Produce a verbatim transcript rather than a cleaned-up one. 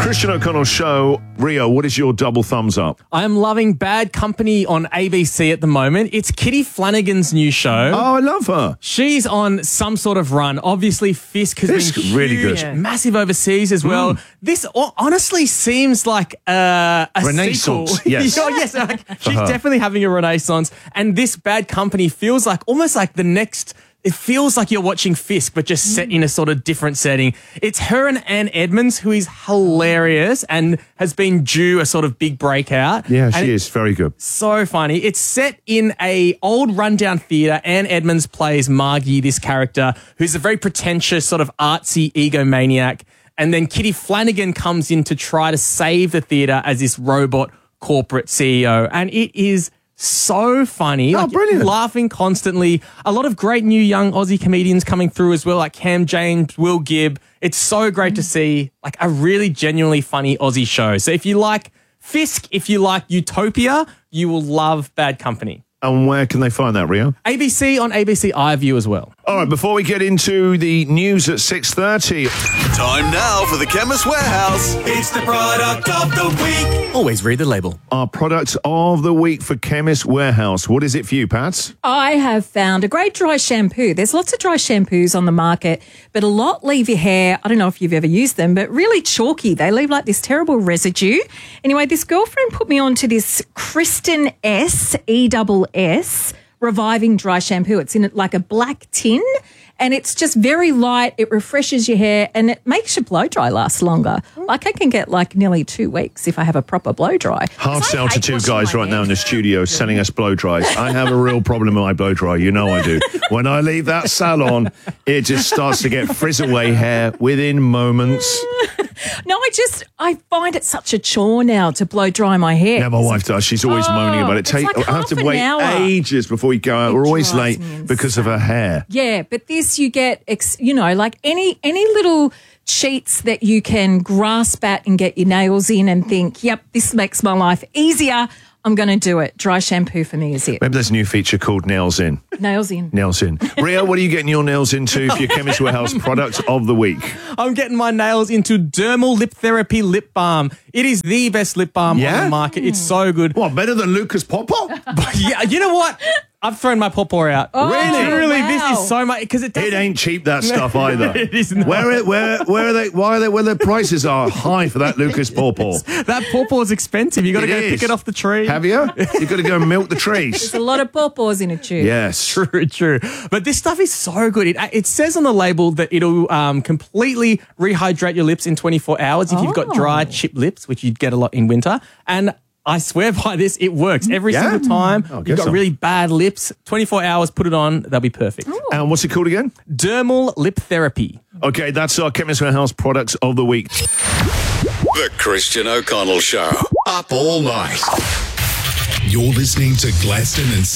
Christian O'Connell Show. Rio, what is your double thumbs up? I am loving Bad Company on A B C at the moment. It's Kitty Flanagan's new show. Oh, I love her. She's on some sort of run. Obviously, Fisk has Fisk, been huge, really good. massive overseas as well. Mm. This honestly seems like uh, a Renaissance, sequel. yes. oh, yes, like, she's Uh-huh. definitely having a renaissance. And this Bad Company feels like almost like the next... It feels like you're watching Fisk, but just set in a sort of different setting. It's her and Anne Edmonds, who is hilarious and has been due a sort of big breakout. Yeah, And she it- is very good. So funny. It's set in a old rundown theatre. Anne Edmonds plays Margie, this character, who's a very pretentious, sort of artsy egomaniac. And then Kitty Flanagan comes in to try to save the theatre as this robot corporate C E O. And it is so funny. Oh, like, brilliant. Laughing constantly. A lot of great new young Aussie comedians coming through as well, like Cam James, Will Gibb. It's so great to see like a really genuinely funny Aussie show. So if you like Fisk, if you like Utopia, you will love Bad Company. And where can they find that, Rio? A B C on A B C iView as well. All right, before we get into the news at six thirty. Time now for the Chemist Warehouse. It's the product of the week. Always read the label. Our product of the week for Chemist Warehouse. What is it for you, Pats? I have found a great dry shampoo. There's lots of dry shampoos on the market, but a lot leave your hair, I don't know if you've ever used them, but really chalky. They leave like this terrible residue. Anyway, this girlfriend put me onto this Kristen S, E S S, Reviving Dry Shampoo. It's in like a black tin and it's just very light. It refreshes your hair and it makes your blow dry last longer. Like I can get like nearly two weeks if I have a proper blow dry. Hard 'Cause I sell to hate two washing guys my right now hair. in the studio selling us blow dries. I have a real problem with my blow dryer. You know I do. When I leave that salon, it just starts to get frizz-away hair within moments. No, I just, I find it such a chore now to blow dry my hair. Yeah, my wife does. She's always Oh, moaning about it. it's Take, like I have to half an wait hour. ages before we go out. It We're always drives late me because of her hair. Yeah, but this you get, ex, you know, like any any little cheats that you can grasp at and get your nails in and think, yep, this makes my life easier. I'm going to do it. Dry shampoo for me is it. Maybe there's a new feature called Nails In. Nails in. Nails In. Rio, what are you getting your nails into for your Chemist Warehouse product of the week? I'm getting my nails into Dermal Lip Therapy Lip Balm. It is the best lip balm Yeah? on the market. It's so good. What, better than Lucas Popper? Yeah, you know what? I've thrown my pawpaw out. Oh, really, really, wow. this is so much because it doesn't. It ain't cheap, that stuff, either. It is not. Where, it, where, where are they? Why are they? Where the prices are high for that Lucas Pawpaw? That pawpaw is expensive. You got to It go is. pick it off the tree. Have you? You've got to go and milk the trees. There's a lot of pawpaws in a tube. Yes. True, true. But this stuff is so good. It, it says on the label that it'll um, completely rehydrate your lips in twenty-four hours if you've got dry, chipped lips, which you'd get a lot in winter. And I swear by this, it works every Yeah? single time. Oh, I You've guess got so. really bad lips. twenty-four hours, put it on, they'll be perfect. And what's it called again? Dermal Lip Therapy. Okay, that's our Chemist Warehouse products of the week. The Christian O'Connell Show. Up all night. You're listening to Gladstone and